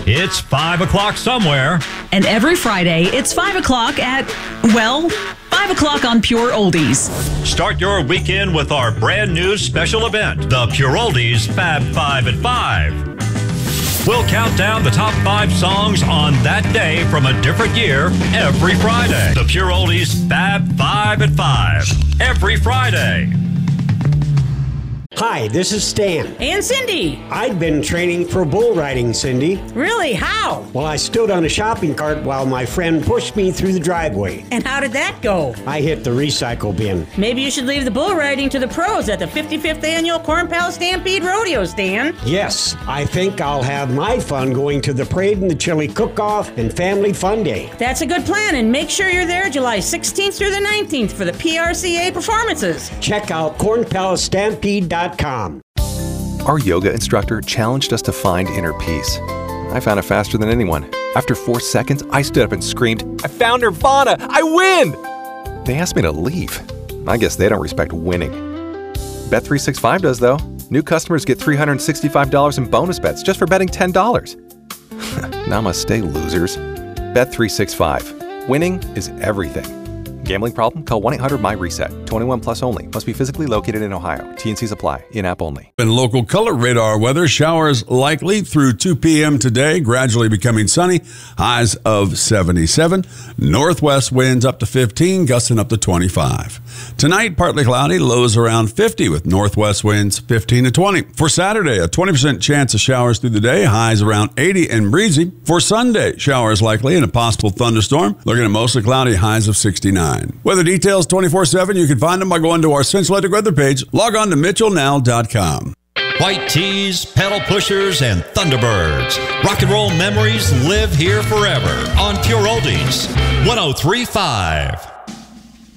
it's 5 o'clock somewhere. And every Friday, it's 5 o'clock at, 5 o'clock on Pure Oldies. Start your weekend with our brand new special event, the Pure Oldies Fab 5 at 5. We'll count down the top 5 songs on that day from a different year every Friday. The Pure Oldies Fab 5 at 5. Every Friday. Hi, this is Stan. And Cindy. I'd been training for bull riding, Cindy. Really? How? Well, I stood on a shopping cart while my friend pushed me through the driveway. And how did that go? I hit the recycle bin. Maybe you should leave the bull riding to the pros at the 55th Annual Corn Palace Stampede Rodeo, Stan. Yes, I think I'll have my fun going to the parade and the chili cook-off and family fun day. That's a good plan, and make sure you're there July 16th through the 19th for the PRCA performances. Check out cornpalacestampede.com. Our yoga instructor challenged us to find inner peace. I found it faster than anyone. After 4 seconds, I stood up and screamed, "I found Nirvana! I win!" They asked me to leave. I guess they don't respect winning. Bet365 does, though. New customers get $365 in bonus bets just for betting $10. Namaste, losers. Bet365. Winning is everything. Gambling problem? Call 1-800-MY-RESET. 21 plus only. Must be physically located in Ohio. T&Cs apply. In-app only. In local color radar weather, showers likely through 2 p.m. today, gradually becoming sunny. Highs of 77. Northwest winds up to 15, gusting up to 25. Tonight, partly cloudy, lows around 50 with northwest winds 15 to 20. For Saturday, a 20% chance of showers through the day, highs around 80 and breezy. For Sunday, showers likely and a possible thunderstorm. Looking at mostly cloudy, highs of 69. Weather details 24/7. You can find them by going to our Central Electric weather page. Log on to mitchellnow.com. White tees, pedal pushers, and Thunderbirds. Rock and roll memories live here forever on Pure Oldies 103.5.